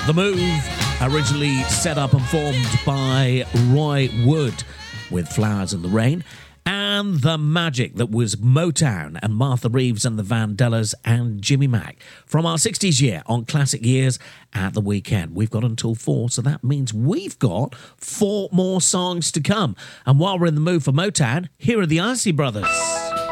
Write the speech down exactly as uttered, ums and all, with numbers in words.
The Move, originally set up and formed by Roy Wood with Flowers in the Rain, and The Magic, that was Motown and Martha Reeves and the Vandellas and Jimmy Mack. From our sixties year on Classic Years at the weekend. We've got until four, so that means we've got four more songs to come. And while we're in the mood for Motown, here are the Isley Brothers.